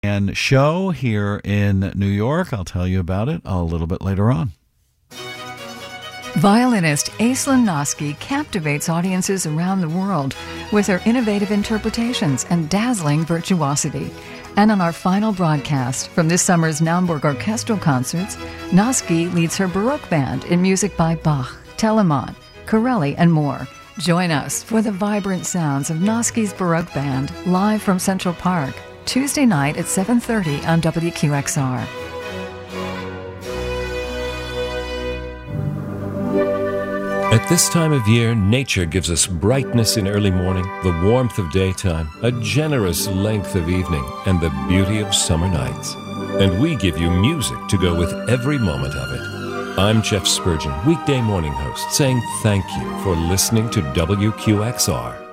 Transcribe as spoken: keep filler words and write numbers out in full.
and show here in New York. I'll tell you about it a little bit later on. Violinist Aislinn Noske captivates audiences around the world with her innovative interpretations and dazzling virtuosity. And on our final broadcast from this summer's Naumburg Orchestral Concerts, Noske leads her Baroque band in music by Bach, Telemann, Corelli, and more. Join us for the vibrant sounds of Noske's Baroque Band live from Central Park, Tuesday night at seven thirty on W Q X R. At this time of year, nature gives us brightness in early morning, the warmth of daytime, a generous length of evening, and the beauty of summer nights. And we give you music to go with every moment of it. I'm Jeff Spurgeon, weekday morning host, saying thank you for listening to W Q X R.